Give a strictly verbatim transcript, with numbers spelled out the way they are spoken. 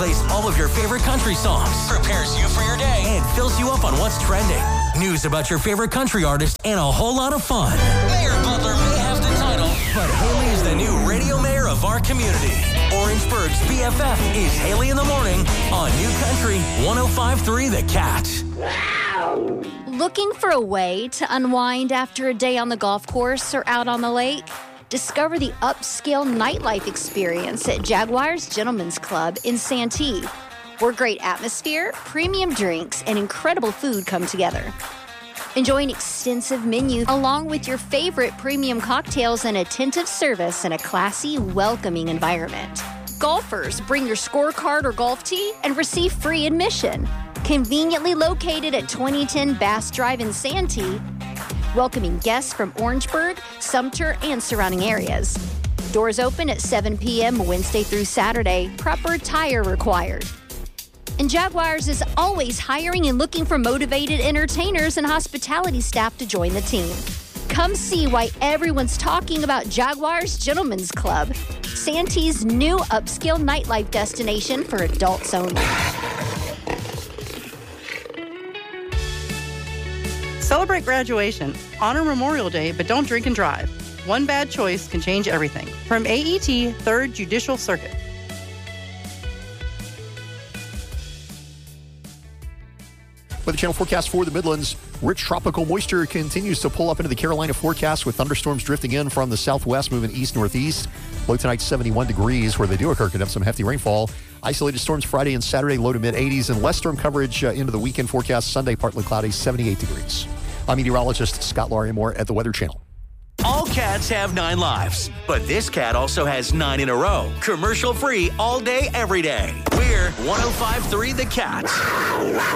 plays all of your favorite country songs, prepares you for your day, and fills you up on what's trending. News about your favorite country artist, and a whole lot of fun. Mayor Butler may have the title, but Haley is the new radio mayor of our community. Orangeburg's B F F is Haley in the Morning on New Country one oh five point three The Cat. Looking for a way to unwind after a day on the golf course or out on the lake? Discover the upscale nightlife experience at Jaguars Gentlemen's Club in Santee, where great atmosphere, premium drinks, and incredible food come together. Enjoy an extensive menu along with your favorite premium cocktails and attentive service in a classy, welcoming environment. Golfers, bring your scorecard or golf tee and receive free admission. Conveniently located at twenty ten Bass Drive in Santee, welcoming guests from Orangeburg, Sumter, and surrounding areas. Doors open at seven p.m. Wednesday through Saturday. Proper attire required. And Jaguars is always hiring and looking for motivated entertainers and hospitality staff to join the team. Come see why everyone's talking about Jaguars Gentlemen's Club, Santee's new upscale nightlife destination for adults only. Celebrate graduation. Honor Memorial Day, but don't drink and drive. One bad choice can change everything. From A E T, third Judicial Circuit. Weather Channel forecast for the Midlands. Rich tropical moisture continues to pull up into the Carolina forecast with thunderstorms drifting in from the southwest, moving east-northeast. Low tonight, seventy-one degrees. Where they do occur, could have some hefty rainfall. Isolated storms Friday and Saturday, low to mid-eighties. And less storm coverage uh, into the weekend forecast. Sunday, partly cloudy, seventy-eight degrees. I'm meteorologist Scott Larimore at the Weather Channel. All cats have nine lives, but this cat also has nine in a row. Commercial-free all day, every day. We're one oh five point three The Cat.